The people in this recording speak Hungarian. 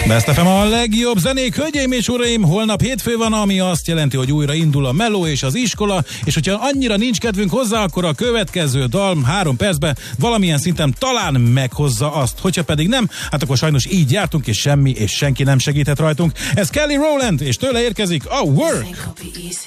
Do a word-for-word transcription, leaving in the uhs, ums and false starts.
Best ef em a legjobb zenék, hölgyeim és uraim, holnap hétfő van, ami azt jelenti, hogy újra indul a meló és az iskola, és hogyha annyira nincs kedvünk hozzá, akkor a következő dal három percben valamilyen szinten talán meghozza azt, hogyha pedig nem, hát akkor sajnos így jártunk, és semmi és senki nem segíthet rajtunk. Ez Kelly Rowland, és tőle érkezik a Work!